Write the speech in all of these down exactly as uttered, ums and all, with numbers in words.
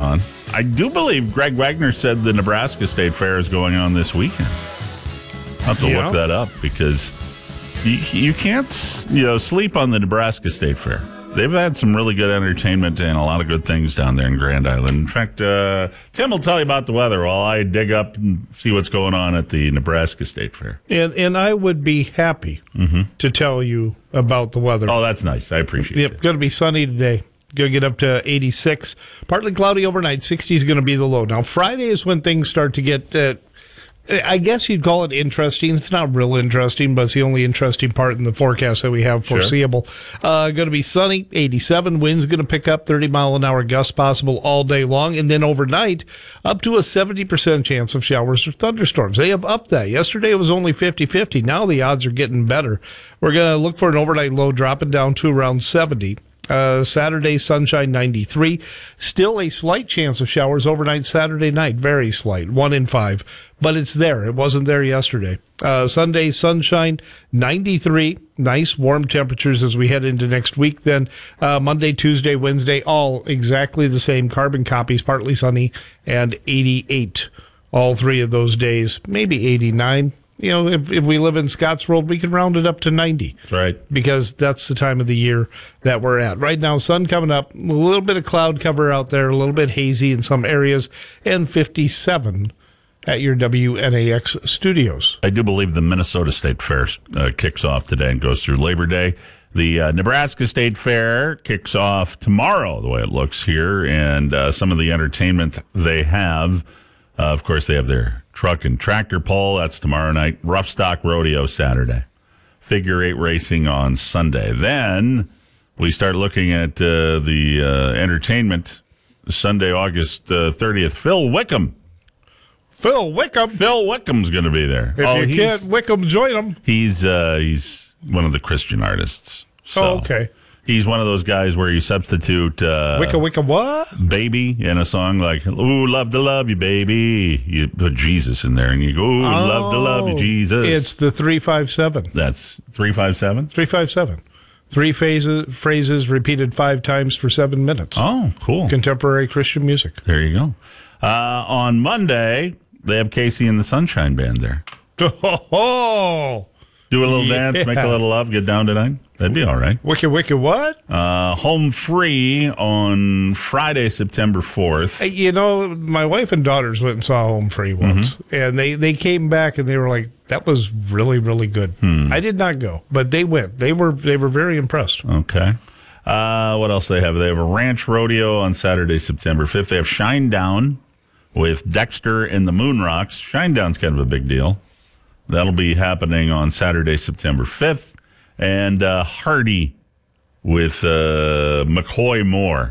on. I do believe Greg Wagner said the Nebraska State Fair is going on this weekend. I'll have to Yeah. look that up because you, you can't, you know, sleep on the Nebraska State Fair. They've had some really good entertainment and a lot of good things down there in Grand Island. In fact, uh, Tim will tell you about the weather while I dig up and see what's going on at the Nebraska State Fair. And and I would be happy Mm-hmm. to tell you about the weather. Oh, that's nice. I appreciate Yep, it. going to be sunny today. Going to get up to eighty-six. Partly cloudy overnight. sixty is going to be the low. Now, Friday is when things start to get, uh, I guess you'd call it interesting. It's not real interesting, but it's the only interesting part in the forecast that we have Sure. foreseeable. Uh, going to be sunny, eighty-seven. Wind's going to pick up, thirty mile an hour gusts possible all day long. And then overnight, up to a seventy percent chance of showers or thunderstorms. They have upped that. Yesterday it was only fifty-fifty. Now the odds are getting better. We're going to look for an overnight low dropping down to around seventy. Uh, Saturday, sunshine, ninety-three. Still a slight chance of showers overnight Saturday night. Very slight, one in five. But it's there. It wasn't there yesterday. Uh, Sunday, sunshine, ninety-three. Nice warm temperatures as we head into next week. Then uh, Monday, Tuesday, Wednesday, all exactly the same. Carbon copies, partly sunny, and eighty-eight. All three of those days, maybe eighty-nine. You know, if, if we live in Scott's world, we can round it up to ninety. That's right. Because that's the time of the year that we're at. Right now, sun coming up, a little bit of cloud cover out there, a little bit hazy in some areas, and fifty-seven at your W N A X studios. I do believe the Minnesota State Fair uh, kicks off today and goes through Labor Day. The uh, Nebraska State Fair kicks off tomorrow, the way it looks here, and uh, some of the entertainment they have. Uh, of course, they have their truck and tractor pull. That's tomorrow night. Rough Stock Rodeo Saturday. Figure eight racing on Sunday. Then we start looking at uh, the uh, entertainment Sunday, August uh, thirtieth. Phil Wickham. Phil Wickham. Phil Wickham's going to be there. If oh, you he's- can't Wickham, join them. He's uh, he's one of the Christian artists. So Oh, okay. He's one of those guys where you substitute uh, Wicca, Wicca, what? baby in a song like, ooh, love to love you, baby. You put Jesus in there and you go, ooh, love to love you, Jesus. It's the three five seven. That's three five seven? three five seven. Three phases, phrases repeated five times for seven minutes. Oh, cool. Contemporary Christian music. There you go. Uh, on Monday, they have Casey and the Sunshine Band there. Oh, Do a little Yeah. dance, make a little love, get down tonight. That'd be all right. Wicca, Wicca, what? Uh, home free on Friday, September fourth. Hey, you know, my wife and daughters went and saw Home Free once, and they, they came back and they were like, "That was really, really good." I did not go, but they went. They were they were very impressed. Okay. Uh, what else they have? They have a ranch rodeo on Saturday, September fifth. They have Shinedown with Dexter and the Moonrocks. Shinedown's kind of a big deal. That'll be happening on Saturday, September fifth. And uh, Hardy with uh, McCoy Moore.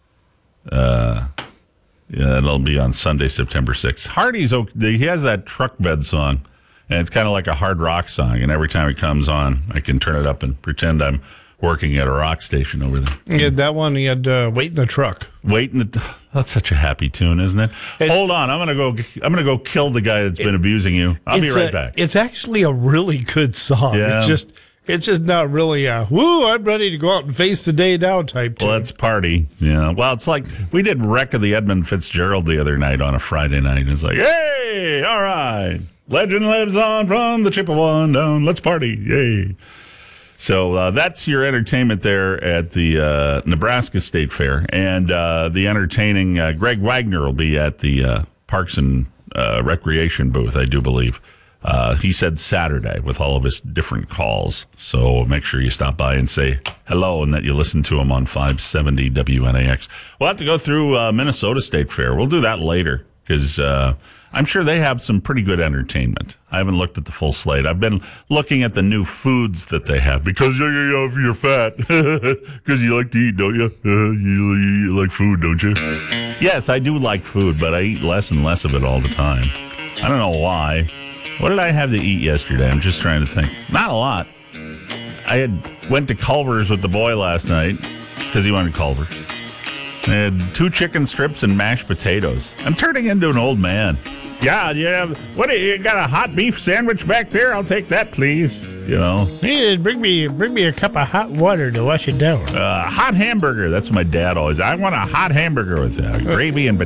Uh, yeah, that'll be on Sunday, September sixth. Hardy's okay. He has that truck bed song, and it's kind of like a hard rock song. And every time it comes on, I can turn it up and pretend I'm working at a rock station over there. He had that one. He had uh, Wait in the Truck. Wait in the. That's such a happy tune, isn't it? It- Hold on, I'm gonna go. I'm gonna go kill the guy that's been abusing you. I'll be It's right a- back. It's actually a really good song. Yeah. It's just it's just not really a woo, I'm ready to go out and face the day now type tune. Well, let's party. Yeah. Well, it's like we did Wreck of the Edmund Fitzgerald the other night on a Friday night. It's like, hey, all right, legend lives on from the Chippewa down. Let's party, yay! So uh, that's your entertainment there at the uh, Nebraska State Fair, and uh, the entertaining uh, Greg Wagner will be at the uh, Parks and uh, Recreation booth, I do believe. Uh, he said Saturday with all of his different calls. So make sure you stop by and say hello and that you listen to him on five seventy W N A X. We'll have to go through uh, Minnesota State Fair. We'll do that later because uh, I'm sure they have some pretty good entertainment. I haven't looked at the full slate. I've been looking at the new foods that they have because you're, you're, you're fat. Because you like to eat, don't you? Uh, you? You like food, don't you? Yes, I do like food, but I eat less and less of it all the time. I don't know why. What did I have to eat yesterday? I'm just trying to think. Not a lot. I had went to Culver's with the boy last night because he wanted Culver's. I had two chicken strips and mashed potatoes. I'm turning into an old man. Yeah, yeah. What? You got a hot beef sandwich back there? I'll take that, please. You know, Hey, bring me bring me a cup of hot water to wash it down. uh, hot hamburger. That's what my dad always. I want a hot hamburger with uh, gravy and